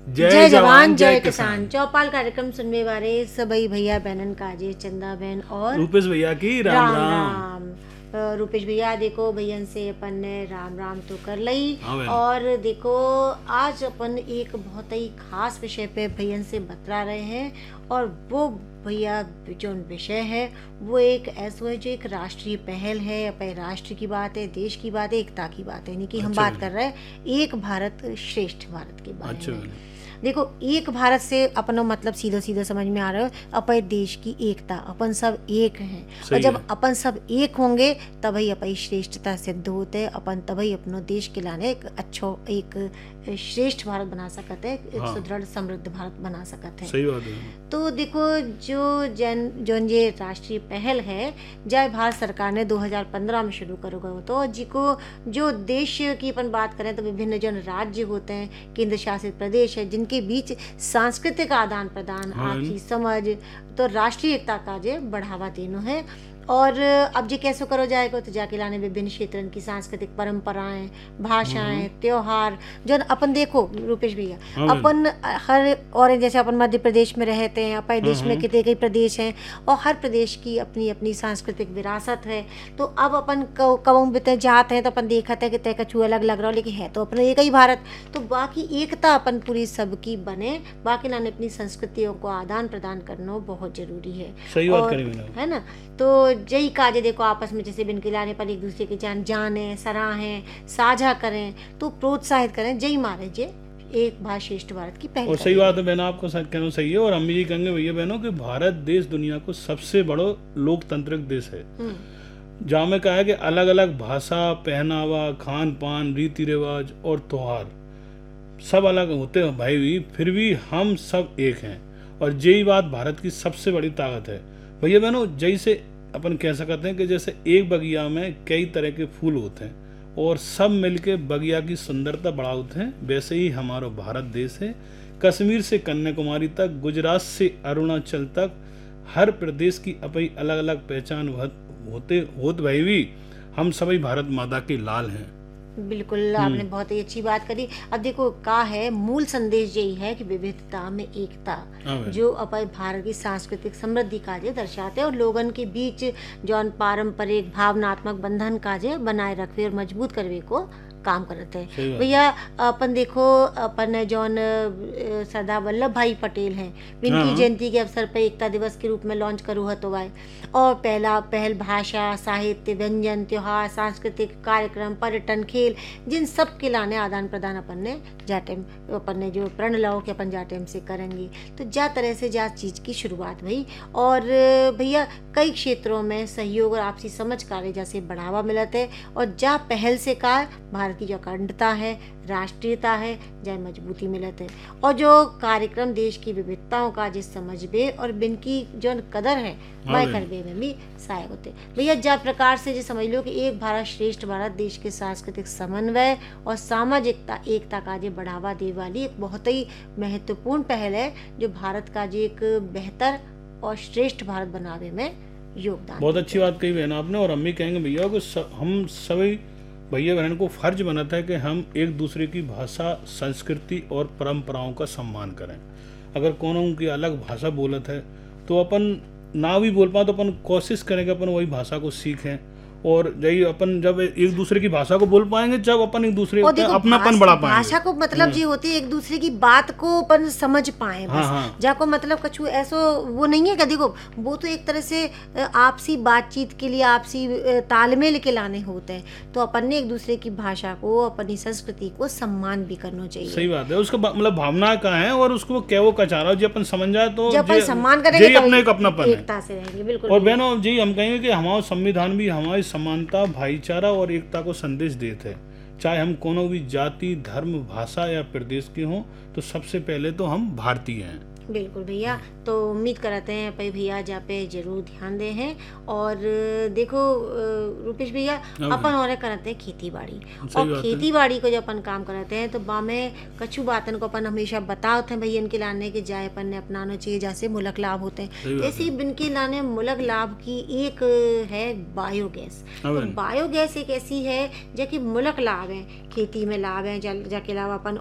जय जवान जय किसान। चौपाल कार्यक्रम सुनने वाले सभी भैया बहनन काजे चंदा बहन और रूपेश भैया की राम राम। राम। रूपेश भैया देखो भैयन से अपन ने राम राम तो कर लई। हाँ बहन। और देखो आज अपन एक बहुत ही खास विषय पे भैयन से बतला रहे हैं और वो भैया जो विषय है वो एक ऐसा है जो एक राष्ट्रीय पहल है। अपने राष्ट्र की बात है, देश की बात है, एकता की बात है, यानी कि हम अच्छा बात कर रहे हैं एक भारत श्रेष्ठ भारत के बारे अच्छा में। बहन। देखो एक भारत से अपनो मतलब सीधा सीधा समझ में आ रहा है अपने देश की एकता, अपन सब एक हैं और सही जब है। अपन सब एक होंगे तभी अपनी श्रेष्ठता सिद्ध होते हैं। अपन तभी अपनो देश के लाने एक अच्छो एक श्रेष्ठ भारत बना सकते हैं, एक हाँ। सुदृढ़ समृद्ध भारत बना सकते हैं। सही बात है। तो देखो जो ये राष्ट्रीय पहल है जय भारत सरकार ने 2015 में शुरू करो गयो। तो जिको जो देश की अपन बात करें तो विभिन्न जो राज्य होते हैं, केंद्र शासित प्रदेश है, जिनके बीच सांस्कृतिक आदान प्रदान, हाँ। आपसी समझ, तो राष्ट्रीय एकता का जे बढ़ावा देनो है। और अब जे कैसे करो जाएगा तो जाके लाने विभिन्न क्षेत्रन की सांस्कृतिक परंपराएं, भाषाएं, त्योहार जो अपन देखो रूपेश भैया हाँ अपन हर और जैसे अपन मध्य प्रदेश में रहते हैं, अपने देश में कितने कई प्रदेश हैं और हर प्रदेश की अपनी अपनी सांस्कृतिक विरासत है। तो अब अपन कवों बिते जाते हैं तो अपन देखते हैं कि तय कछु अलग लग रहा हो लेकिन है तो अपना एक ही भारत। तो बाकी एकता अपन पूरी सबकी बने, बाकी लाने अपनी संस्कृतियों को आदान प्रदान करना बहुत जरूरी है। सही बात और करी मैंने। है ना, तो जय काजे देखो आपस में जैसे बिन खिलाने पर एक दूसरे की जाने सराहें, साझा करें, तो प्रोत्साहित करें, जय मारे जे एक भारत श्रेष्ठ भारत की पहल और सही करें। बात है बहन, आपको कहना सही है। और अम्मी जी कहेंगे भैया बहनों कि भारत देश दुनिया को सबसे बड़ा लोकतांत्रिक देश है, जहाँ में कहा है कि अलग अलग भाषा, पहनावा, खान पान, रीति रिवाज और त्योहार सब अलग होते हैं भाई भी, फिर भी हम सब एक हैं। और यही बात भारत की सबसे बड़ी ताकत है भैया बहनों। जैसे अपन कह सकते हैं कि जैसे एक बगिया में कई तरह के फूल होते हैं और सब मिलके बगिया की सुंदरता बढ़ाते हैं, वैसे ही हमारा भारत देश है। कश्मीर से कन्याकुमारी तक, गुजरात से अरुणाचल तक, हर प्रदेश की अपनी अलग अलग पहचान होते भाई भी हम सभी भारत माता के लाल हैं। बिल्कुल आपने बहुत ही अच्छी बात करी। अब देखो का है मूल संदेश यही है कि विविधता में एकता, हाँ भाई। जो अपने भारत की सांस्कृतिक समृद्धि काजे दर्शाते हैं और लोगन के बीच जौन पारंपरिक भावनात्मक बंधन काजे बनाए रखवे और मजबूत करवे को काम करते सही हैं। बात। भैया अपन देखो अपन जौन सरदार वल्लभ भाई पटेल हैं, इनकी जयंती के अवसर पर एकता दिवस के रूप में लॉन्च करू हतो भाई। और पहल भाषा, साहित्य, व्यंजन, त्योहार, सांस्कृतिक कार्यक्रम, पर्यटन, खेल, जिन सब के लाने आदान प्रदान अपन ने जाटेम अपन ने जो प्रण लाओ कि अपन जाटेम से करेंगे। तो जा तरह से जा चीज की शुरुआत हुई और भैया कई क्षेत्रों में सहयोग और आपसी समझ कार्य जैसे बढ़ावा मिलत है और जा पहल से का भारत की जो अखंडता है, राष्ट्रीयता है, जय मजबूती मिलत है। और जो कार्यक्रम देश की विविधताओं का जिस समझबे और बिनकी जो कदर है वह करबे में भी सहायक होते। भैया जा प्रकार से जो समझ लो कि एक भारत श्रेष्ठ भारत देश के सांस्कृतिक समन्वय और सामाजिकता एकता का जो बढ़ावा दे वाली एक बहुत ही महत्वपूर्ण पहल है, जो भारत का जो एक बेहतर और श्रेष्ठ भारत बनावे में योगदान। बहुत अच्छी बात कही बहन आपने। और अम्मी कहेंगे भैया कि हम सभी भैया बहन को फर्ज बनता है कि हम एक दूसरे की भाषा, संस्कृति और परंपराओं का सम्मान करें। अगर कोनो उनकी अलग भाषा बोलत है तो अपन ना भी बोल पाए तो अपन कोशिश करें कि अपन वही भाषा को सीखें। और यही अपन जब एक दूसरे की भाषा को बोल पाएंगे, जब अपन एक दूसरे और देखो अपनापन बढ़ा पाएंगे। भाषा को मतलब ये होती है एक दूसरे की बात को अपन समझ पाए बस। हाँ। जाको मतलब कछु ऐसो वो नहीं है कि देखो वो तो एक तरह से आपसी बातचीत के लिए आपसी तालमेल के लाने होते हैं। तो अपन ने एक दूसरे की भाषा को, अपनी संस्कृति को सम्मान भी करना चाहिए। सही बात है। उसका मतलब भावना का है और उसको क्या वो कचा रहा है, जो अपन समझ जाए तो जब अपन सम्मान करेंगे यही अपना एक अपनापन है। एकता से रहेंगे। बिल्कुल। और बहनों जी हम कहेंगे कि हमारा संविधान भी हमारी समानता, भाईचारा और एकता को संदेश देते हैं। चाहे हम कोनो भी जाति, धर्म, भाषा या प्रदेश के हों, तो सबसे पहले तो हम भारतीय हैं। बिल्कुल भैया। तो उम्मीद करते हैं पे भैया जा पे जरूर ध्यान दे हैं। और देखो रूपेश भैया अपन और करते हैं खेती बाड़ी, और खेती बाड़ी को जब अपन काम करते हैं तो बा में कछु बातन को अपन हमेशा बताते हैं भैया इनके लाने के जाए अपन ने अपनाना चाहिए, जैसे मुलक लाभ होते हैं। ऐसे ही इनके लाने मुलक लाभ की एक है बायोगैस। तो बायोगैस एक ऐसी है जो कि मुलक लाभ है, खेती में लाभ है, जाके अलावा अपन